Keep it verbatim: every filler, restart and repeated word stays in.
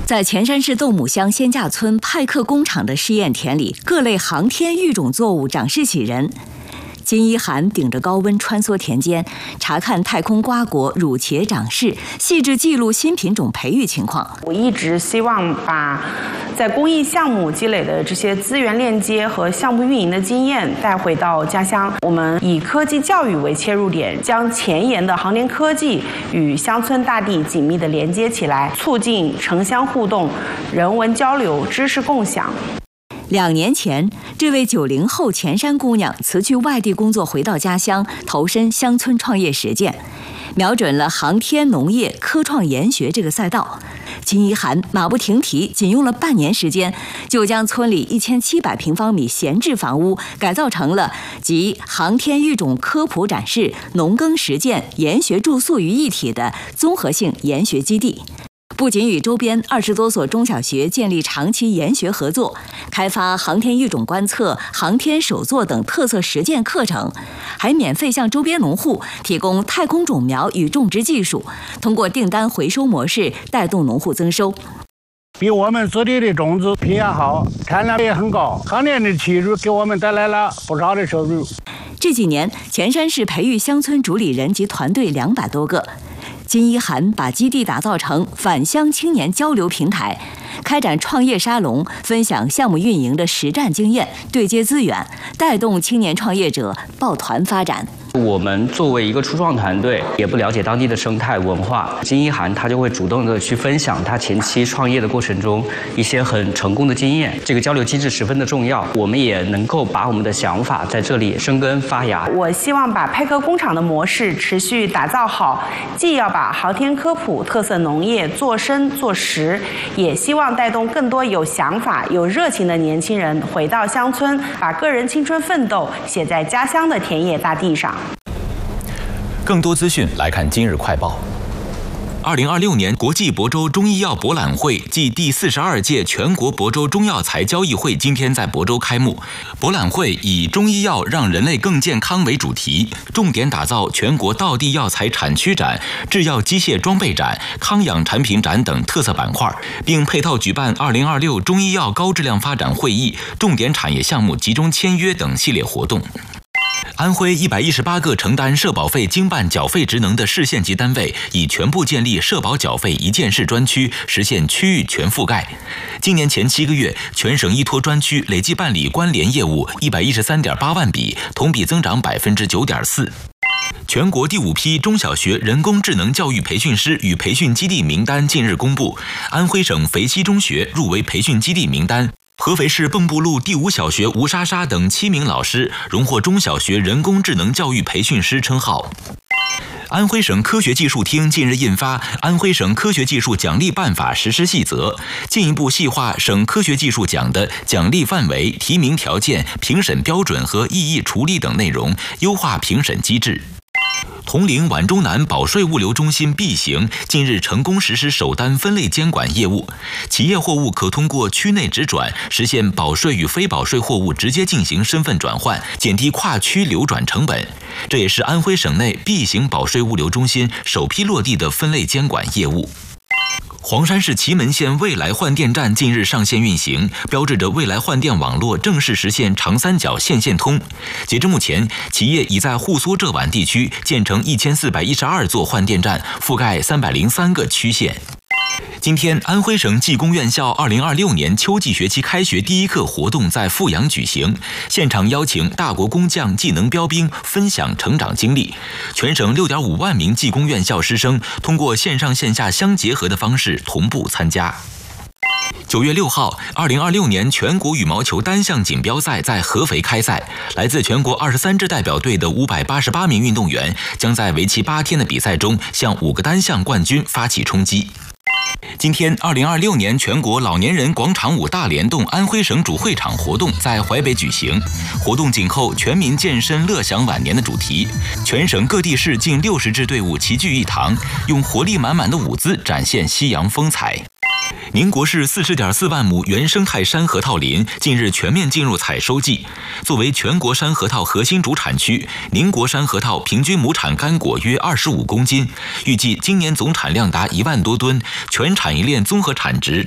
在前山市窦母乡仙架村派克工厂的试验田里，各类航天育种作物长势喜人。金一涵顶着高温穿梭田间，查看太空瓜果、乳茄长势，细致记录新品种培育情况。 我一直希望把在公益项目积累的这些资源链接和项目运营的经验带回到家乡。我们以科技教育为切入点，将前沿的航天科技与乡村大地紧密地连接起来，促进城乡互动、人文交流、知识共享。 两年前，这位九零后前山姑娘辞去外地工作，回到家乡，投身乡村创业实践，瞄准了航天、农业、科创、研学这个赛道。金一涵马不停蹄，仅用了半年时间，就将村里一千七百平方米闲置房屋改造成了集航天育种科普展示、农耕实践、研学住宿于一体的综合性研学基地。不仅与周边二十多所中小学建立长期研学合作，开发航天育种观测、航天手作等特色实践课程，还免费向周边农户提供太空种苗与种植技术，通过订单回收模式带动农户增收。 比我们自己的种子品相好，产量也很高。航天的技术给我们带来了不少的收入。 这几年，前山市培育乡村主理人及团队两百多个。金一涵把基地打造成返乡青年交流平台，开展创业沙龙，分享项目运营的实战经验，对接资源，带动青年创业者抱团发展。 我们作为一个初创团队，也不了解当地的生态文化，金一涵他就会主动的去分享他前期创业的过程中一些很成功的经验。这个交流机制十分的重要，我们也能够把我们的想法在这里生根发芽。 我希望把派克工厂的模式持续打造好，既要把航天科普、特色农业做深做实，也希望带动更多有想法、有热情的年轻人回到乡村，把个人青春奋斗写在家乡的田野大地上。 更多资讯来看今日快报。二零二六年国际亳州中医药博览会暨第四十二届全国亳州中药材交易会今天在亳州开幕。博览会以中医药让人类更健康为主题，重点打造全国道地药材产区展、制药机械装备展、康养产品展等特色板块，并配套举办二零二六中医药高质量发展会议、重点产业项目集中签约等系列活动。安徽一百一十八个承担社保费经办缴费职能的市县级单位已全部建立社保缴费一件事专区，实现区域全覆盖。今年前七个月，全省依托专区累计办理关联业务一百一十三点八万笔，同比增长百分之九点四。全国第五批中小学人工智能教育培训师与培训基地名单近日公布，安徽省肥西中学入围培训基地名单。合肥市蚌埠路第五小学吴莎莎等七名老师荣获中小学人工智能教育培训师称号。安徽省科学技术厅近日印发《安徽省科学技术奖励办法实施细则》，进一步细化省科学技术奖的奖励范围、提名条件、评审标准和异议处理等内容，优化评审机制。铜陵皖中南保税物流中心 B 型近日成功实施首单分类监管业务，企业货物可通过区内直转实现保税与非保税货物直接进行身份转换，减低跨区流转成本。这也是安徽省内 B 型保税物流中心首批落地的分类监管业务。黄山市祁门县未来换电站近日上线运行，标志着未来换电网络正式实现长三角线线通。截至目前，企业已在沪苏浙皖地区建成一千四百一十二座换电站，覆盖三百零三个区县。今天，安徽省技工院校二零二六年秋季学期开学第一课活动在阜阳举行，现场邀请大国工匠技能标兵分享成长经历。全省六点五万名技工院校师生通过线上线下相结合的方式同步参加。九月六号，二零二六年全国羽毛球单项锦标赛在合肥开赛，来自全国二十三支代表队的五百八十八名运动员将在为期八天的比赛中向五个单项冠军发起冲击。今天，二零二六年全国老年人广场舞大联动安徽省主会场活动在淮北举行。活动紧扣全民健身乐享晚年的主题，全省各地市近六十支队伍齐聚一堂，用活力满满的舞姿展现西洋风采。宁国市四十点四万亩原生态山核桃林近日全面进入采收季。作为全国山核桃核心主产区，宁国山核桃平均亩产干果约二十五公斤，预计今年总产量达一万多吨，全产业链综合产值